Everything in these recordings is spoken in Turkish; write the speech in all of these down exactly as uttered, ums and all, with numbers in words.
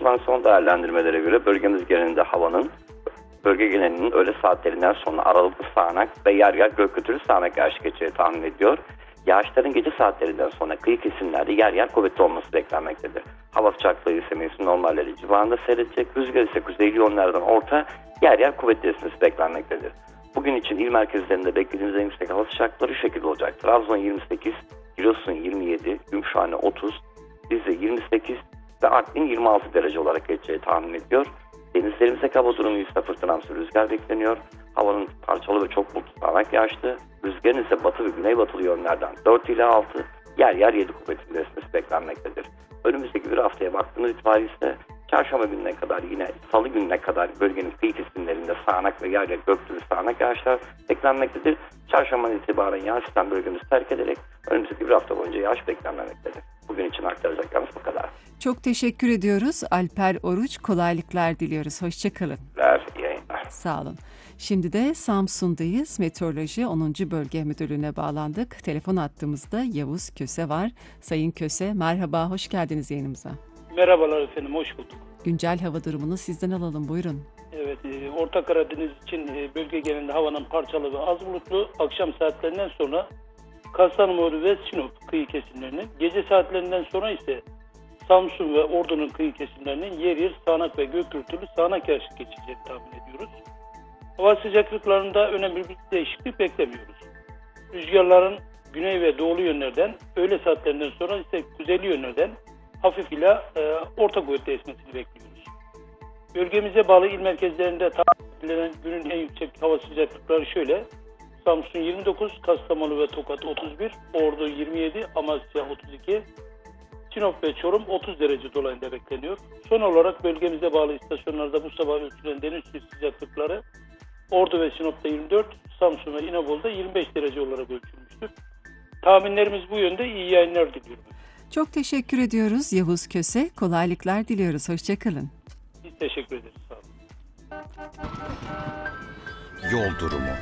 yapılan son değerlendirmelere göre bölgemiz genelinde havanın bölge genelinin öğle saatlerinden sonra aralıklı sağanak ve yer yer gök gürültülü sağanak yağış geçeceği tahmin ediyor. Yağışların gece saatlerinden sonra kıyı kesimlerde yer yer kuvvetli olması beklenmektedir. Hava sıcaklığı ise mevsim normalleri civarında seyredecek. Rüzgar ise kuzeyli yönlerden orta, yer yer kuvvetli esmesi beklenmektedir. Bugün için il merkezlerinde beklediğimiz en yüksek hava sıcaklıkları şu şekilde olacak. Trabzon yirmi sekiz, Giresun yirmi yedi, Gümüşhane otuz, Rize yirmi sekiz ve Artvin yirmi altı derece olarak geçeceği tahmin ediyor. Denizlerimizde hava durumu ise fırtınamsı rüzgar bekleniyor. Havanın parçalı ve çok bulutlu sağanak yağışlı. Rüzgarın ise batı ve güneybatılı yönlerden dört ile altı, yer yer yedi kuvvetinde esmesi beklenmektedir. Önümüzdeki bir haftaya baktığımız itibariyle çarşamba gününe kadar yine salı gününe kadar bölgenin kıyı kesimlerinde sağanak ve yer yer gök gürültülü sağanak yağışlar beklenmektedir. Çarşambadan itibaren yağış sistem bölgemizi terk ederek önümüzdeki bir hafta boyunca yağış beklenmemektedir. Bugün için aktaracaklarımız bu kadar. Çok teşekkür ediyoruz. Alper Oruç, kolaylıklar diliyoruz. Hoşçakalın. İyi yayınlar. Sağ olun. Şimdi de Samsun'dayız. Meteoroloji onuncu Bölge Müdürlüğü'ne bağlandık. Telefon attığımızda Yavuz Köse var. Sayın Köse, merhaba, hoş geldiniz yayınımıza. Merhabalar efendim, hoş bulduk. Güncel hava durumunu sizden alalım, buyurun. Evet, e, Orta Karadeniz için e, bölge genelinde havanın parçalı ve az bulutlu, akşam saatlerinden sonra Kastamonu ve Sinop kıyı kesimlerinin, gece saatlerinden sonra ise Samsun ve Ordu'nun kıyı kesimlerinin yer yer sağanak ve gök gürültülü sağanak yağış geçeceğini tahmin ediyoruz. Hava sıcaklıklarında önemli bir değişiklik beklemiyoruz. Rüzgarların güney ve doğulu yönlerden, öğle saatlerinden sonra ise kuzeyli yönlerden hafif ile e, orta kuvvetli esmesini bekliyoruz. Bölgemize bağlı il merkezlerinde tahmin edilen günün en yüksek hava sıcaklıkları şöyle: Samsun yirmi dokuz, Kastamonu ve Tokat otuz bir, Ordu yirmi yedi, Amasya otuz iki, Sinop ve Çorum otuz derece dolayında bekleniyor. Son olarak bölgemize bağlı istasyonlarda bu sabah ölçülen deniz suyu sıcaklıkları Ordu ve Sinop'ta yirmi dört, Samsun ve İnebolu'da yirmi beş derece olarak ölçülmüştür. Tahminlerimiz bu yönde. İyi yayınlar diliyorum. Çok teşekkür ediyoruz Yavuz Köse. Kolaylıklar diliyoruz. Hoşçakalın. Biz teşekkür ederiz. Sağ olun. Yol durumu.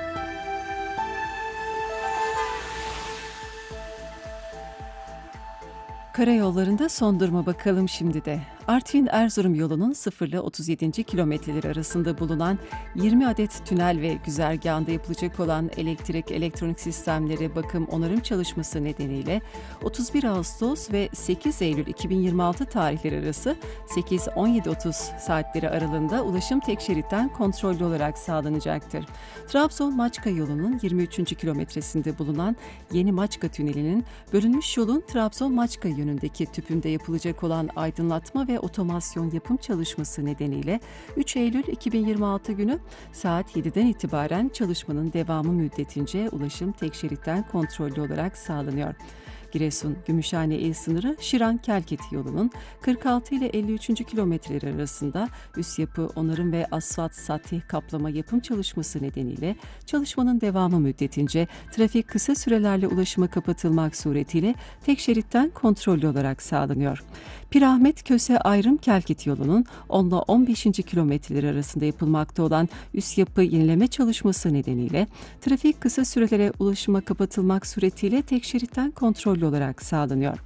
Karayollarında son duruma bakalım şimdi de. Artvin-Erzurum yolunun sıfır ile otuz yedinci kilometreleri arasında bulunan yirmi adet tünel ve güzergahında yapılacak olan elektrik, elektronik sistemleri bakım onarım çalışması nedeniyle otuz bir Ağustos ve sekiz Eylül iki bin yirmi altı tarihleri arası sekiz on yedi otuz saatleri aralığında ulaşım tek şeritten kontrollü olarak sağlanacaktır. Trabzon-Maçka yolunun yirmi üçüncü kilometresinde bulunan Yeni Maçka Tüneli'nin bölünmüş yolun Trabzon-Maçka yönündeki tüpünde yapılacak olan aydınlatma ve otomasyon yapım çalışması nedeniyle üç Eylül iki bin yirmi altı günü saat yediden itibaren çalışmanın devamı müddetince ulaşım tek şeritten kontrollü olarak sağlanıyor. Giresun-Gümüşhane il sınırı Şiran-Kelkit yolunun kırk altı ile elli üçüncü kilometreleri arasında üst yapı onarım ve asfalt satih kaplama yapım çalışması nedeniyle çalışmanın devamı müddetince trafik kısa sürelerle ulaşıma kapatılmak suretiyle tek şeritten kontrollü olarak sağlanıyor. Pirahmet-Köse Ayrım-Kelkit yolunun on ile on beşinci kilometreleri arasında yapılmakta olan üst yapı yenileme çalışması nedeniyle trafik kısa sürelere ulaşıma kapatılmak suretiyle tek şeritten kontrollü olarak sağlanıyor.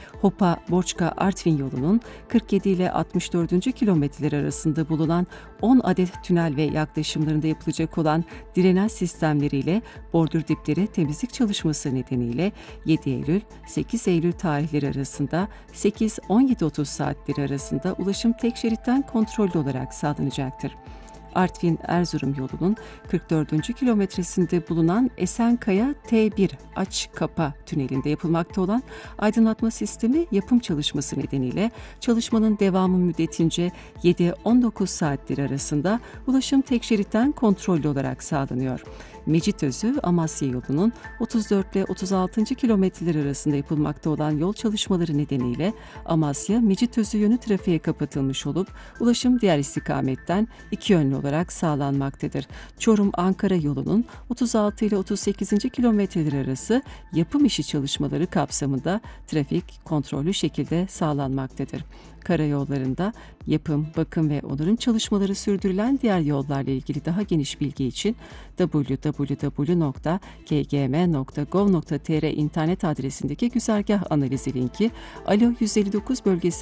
Hopa-Borçka-Artvin yolunun kırk yedi ile altmış dördüncü kilometreler arasında bulunan on adet tünel ve yaklaşımlarında yapılacak olan drenaj sistemleriyle bordür dipleri temizlik çalışması nedeniyle yedi Eylül sekiz Eylül tarihleri arasında sekiz on yedi otuz saatleri arasında ulaşım tek şeritten kontrollü olarak sağlanacaktır. Artvin-Erzurum yolunun kırk dördüncü kilometresinde bulunan Esenkaya T bir aç-kapa tünelinde yapılmakta olan aydınlatma sistemi yapım çalışması nedeniyle çalışmanın devamı müddetince yedi on dokuz saatleri arasında ulaşım tek şeritten kontrollü olarak sağlanıyor. Mecitözü Amasya yolunun otuz dört ile otuz altıncı kilometreler arasında yapılmakta olan yol çalışmaları nedeniyle Amasya Mecitözü yönü trafiğe kapatılmış olup ulaşım diğer istikametten iki yönlü olarak sağlanmaktadır. Çorum-Ankara yolunun otuz altı ile otuz sekizinci kilometreler arası yapım işi çalışmaları kapsamında trafik kontrollü şekilde sağlanmaktadır. Karayollarında yapım, bakım ve onarım çalışmaları sürdürülen diğer yollarla ilgili daha geniş bilgi için double-u double-u double-u nokta k g m nokta gov nokta t r internet adresindeki güzergah analizi linki, Alo yüz elli dokuz bölgesi